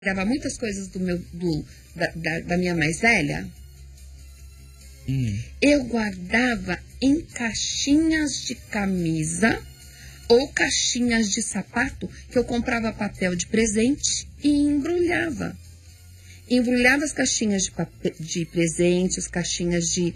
guardava muitas coisas da minha mais velha. Eu guardava em caixinhas de camisa ou caixinhas de sapato que eu comprava papel de presente e embrulhava. Embrulhava as caixinhas de presente, as caixinhas de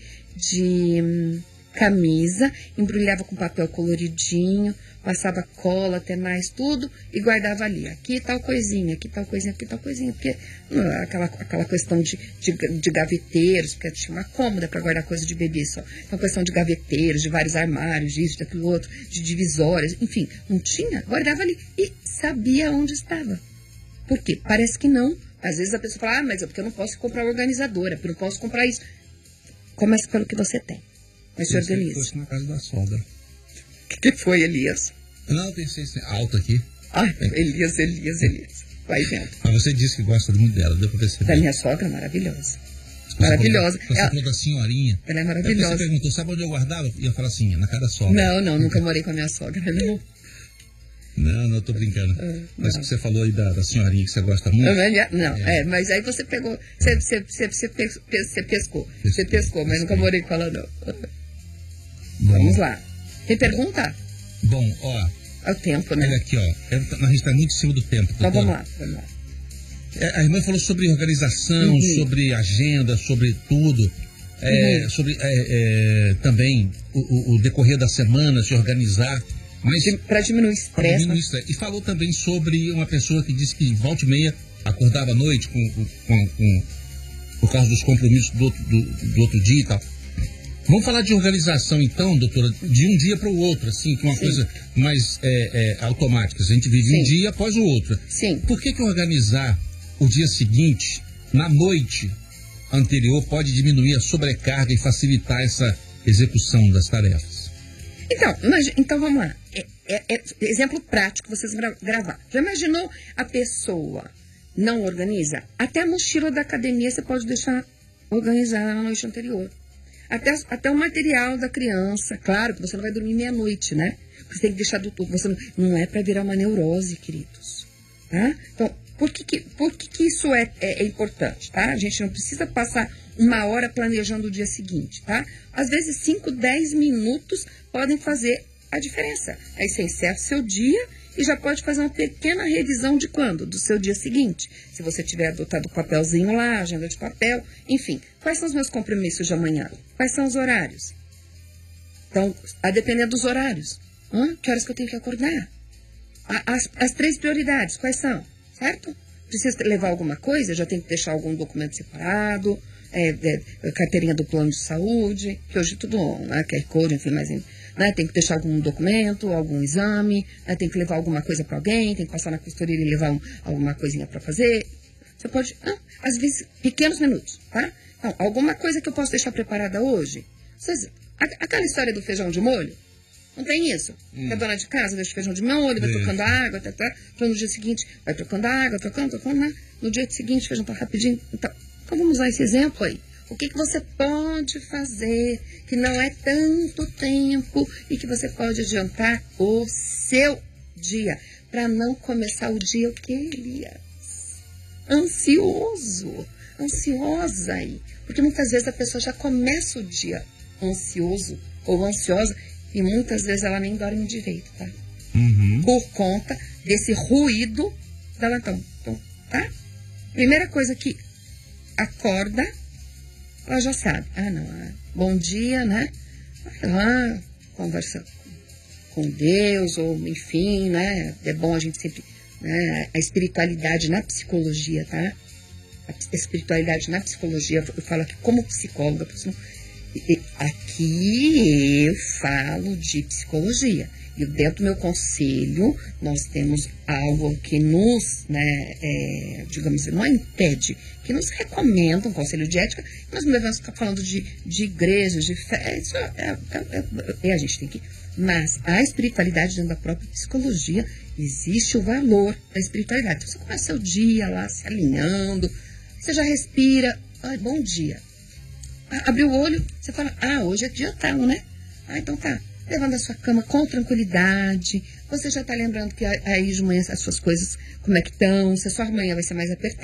camisa, embrulhava com papel coloridinho, passava cola, até mais tudo e guardava ali. Aqui tal coisinha, aqui tal coisinha, aqui tal coisinha. Porque aquela questão de gaveteiros, porque tinha uma cômoda para guardar coisa de bebê só. Então, questão de gaveteiros, de vários armários, disso, daquilo outro, de divisórias, enfim, não tinha, guardava ali e sabia onde estava. Por quê? Parece que não. Às vezes a pessoa fala, mas é porque eu não posso comprar organizadora, porque eu não posso comprar isso. Comece pelo que você tem. Mas se organiza. Eu fosse na casa da sogra. O que foi, Elias? Não, tem alto aqui. Ah, Elias. Vai vendo. Mas você disse que gosta muito dela, deu pra perceber. Da minha sogra, maravilhosa. Maravilhosa. Você falou da senhorinha. Ela é maravilhosa. Você perguntou, sabe onde eu guardava? E eu falo assim, na casa da sogra. Não, nunca morei com a minha sogra, não. Não, tô brincando. Mas que você falou aí da senhorinha que você gosta muito. Mas aí você pegou, você pescou. Você pescou, mas nunca morei com ela, não. Vamos lá. Tem pergunta? Bom, ó. É o tempo, né? Olha aqui, ó. A gente tá muito em cima do tempo. Então vamos lá. A irmã falou sobre organização, sobre agenda, sobre tudo. Sobre também o decorrer da semana, se organizar. Para diminuir o estresse. E falou também sobre uma pessoa que disse que volta e meia acordava à noite por causa dos compromissos do outro dia e tal. Vamos falar de organização então, doutora, de um dia para o outro, assim, que é uma coisa mais automática. A gente vive um dia após o outro. Sim. Por que organizar o dia seguinte, na noite anterior, pode diminuir a sobrecarga e facilitar essa execução das tarefas? Então vamos lá. Exemplo prático, vocês gravar. Já imaginou a pessoa não organiza? Até a mochila da academia você pode deixar organizada na noite anterior. Até o material da criança. Claro que você não vai dormir meia-noite, né? Você tem que deixar do tudo. Não é para virar uma neurose, queridos. Tá? Então, por que isso é importante, tá? A gente não precisa passar uma hora planejando o dia seguinte, tá? Às vezes 5, 10 minutos podem fazer a diferença. Aí você encerra o seu dia e já pode fazer uma pequena revisão de quando? Do seu dia seguinte. Se você tiver adotado o papelzinho lá, agenda de papel, enfim. Quais são os meus compromissos de amanhã? Quais são os horários? Então, a depender dos horários. Que horas que eu tenho que acordar? As 3 prioridades, quais são? Certo? Preciso levar alguma coisa? Já tenho que deixar algum documento separado, carteirinha do plano de saúde, que hoje tudo, né, QR Code, enfim, mas tem que deixar algum documento, algum exame, tem que levar alguma coisa para alguém, tem que passar na costureira e levar alguma coisinha para fazer. Você pode, às vezes, pequenos minutos, tá? Então, alguma coisa que eu posso deixar preparada hoje? Aquela história do feijão de molho, não tem isso? A dona de casa deixa o feijão de molho, vai trocando a água, então no dia seguinte vai trocando a água, trocando, né? No dia seguinte o feijão tá rapidinho. Então vamos usar esse exemplo aí. O que você pode fazer que não é tanto tempo e que você pode adiantar o seu dia para não começar o dia, o que, Elias? Ansiosa aí. Porque muitas vezes a pessoa já começa o dia ansioso ou ansiosa e muitas vezes ela nem dorme direito, tá? Por conta desse ruído da latão. Então, tá? Primeira coisa que acorda, ela já sabe. Bom dia, né? Vai lá, conversa com Deus, ou enfim, né? É bom a gente sempre, né? A espiritualidade na psicologia, tá? A espiritualidade na psicologia, eu falo aqui como psicóloga, aqui eu falo de psicologia. E dentro do meu conselho, nós temos algo que nos, digamos assim, não impede, que nos recomenda um conselho de ética. Nós não devemos ficar falando de igrejas, de fé. Isso a gente tem que... Mas a espiritualidade dentro da própria psicologia, existe o valor da espiritualidade. Então, você começa o dia lá se alinhando, você já respira. Bom dia. Abriu o olho, você fala, hoje é dia tal, né? Então tá. levando a sua cama com tranquilidade. Você já está lembrando que aí de manhã as suas coisas, como é que estão, se a sua manhã vai ser mais apertada.